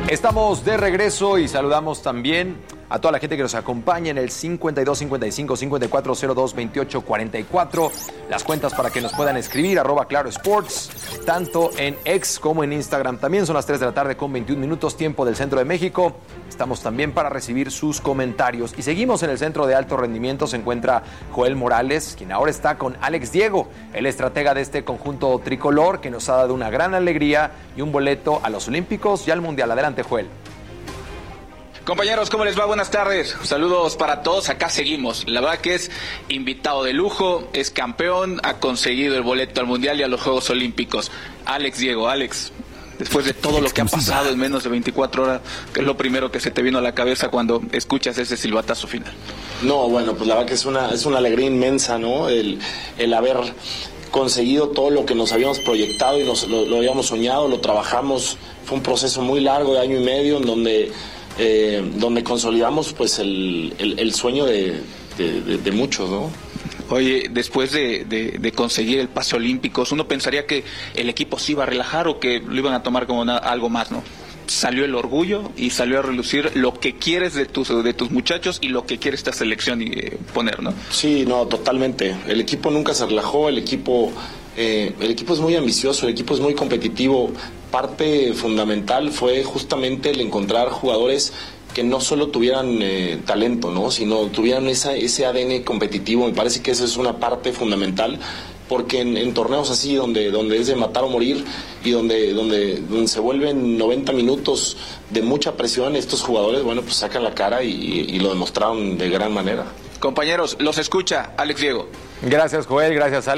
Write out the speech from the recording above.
Estamos de regreso y saludamos también a toda la gente que nos acompaña en el 52 55 54 02 28 44. Las cuentas para que nos puedan escribir, @clarosports, tanto en X como en Instagram. También son las 3 de la tarde con 21 minutos, tiempo del centro de México. Estamos también para recibir sus comentarios. Y seguimos en el centro de alto rendimiento. Se encuentra Joel Morales, quien ahora está con Alex Diego, el estratega de este conjunto tricolor, que nos ha dado una gran alegría y un boleto a los Olímpicos y al Mundial. Adelante, Joel. Compañeros, ¿cómo les va? Buenas tardes. Saludos para todos. Acá seguimos. La verdad que es invitado de lujo, es campeón, ha conseguido el boleto al Mundial y a los Juegos Olímpicos. Alex Diego, Alex, después de todo lo que ha pasado en menos de 24 horas, ¿qué es lo primero que se te vino a la cabeza cuando escuchas ese silbatazo final? No, bueno, pues la verdad que es una alegría inmensa, ¿no? El haber conseguido todo lo que nos habíamos proyectado y lo habíamos soñado, lo trabajamos. Fue un proceso muy largo de año y medio en donde consolidamos pues el sueño de muchos, ¿no? Oye, después de conseguir el pase olímpicos, uno pensaría que el equipo se iba a relajar o que lo iban a tomar como algo más, ¿no? Salió el orgullo y salió a relucir lo que quieres de tus muchachos y lo que quiere esta selección poner, ¿no? Sí, no, totalmente. El equipo nunca se relajó, el equipo es muy ambicioso, el equipo es muy competitivo. Parte fundamental fue justamente el encontrar jugadores que no solo tuvieran talento, ¿no? Sino tuvieran ese ADN competitivo. Me parece que esa es una parte fundamental, porque en torneos así donde es de matar o morir y donde se vuelven 90 minutos de mucha presión, estos jugadores, bueno, pues sacan la cara y lo demostraron de gran manera. Compañeros, los escucha Alex Diego. Gracias, Joel. Gracias, Alex.